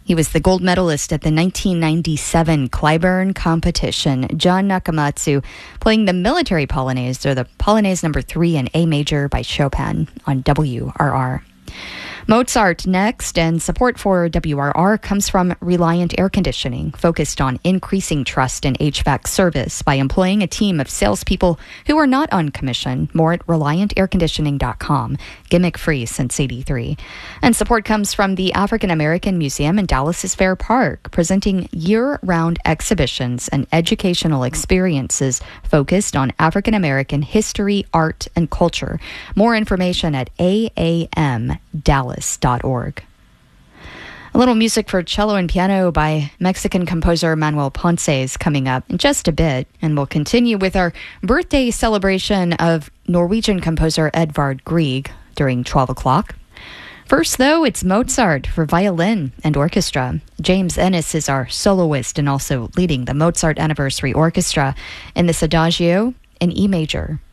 He was the gold medalist at the 1997 Clyburn competition. John Nakamatsu playing the military Polonaise, or the Polonaise number 3 in A major by Chopin on WRR. Mozart next, and support for WRR comes from Reliant Air Conditioning, focused on increasing trust in HVAC service by employing a team of salespeople who are not on commission. More at ReliantAirConditioning.com. Gimmick-free since '83. And support comes from the African American Museum in Dallas's Fair Park, presenting year-round exhibitions and educational experiences focused on African American history, art, and culture. More information at aamdallas.org. A little music for cello and piano by Mexican composer Manuel Ponce is coming up in just a bit, and we'll continue with our birthday celebration of Norwegian composer Edvard Grieg during 12 o'clock. First, though, it's Mozart for violin and orchestra. James Ennis is our soloist and also leading the Mozart Anniversary Orchestra in this Adagio in E major.